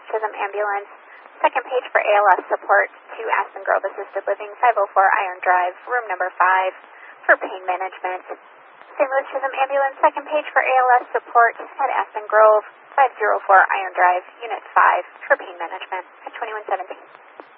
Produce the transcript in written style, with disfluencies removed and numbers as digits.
Chisholm Ambulance, second page for ALS support to Aspen Grove Assisted Living, 504 Iron Drive, room number 5 for pain management. St. Louis Chisholm Ambulance, second page for ALS support at Aspen Grove, 504 Iron Drive, unit 5 for pain management at 2117.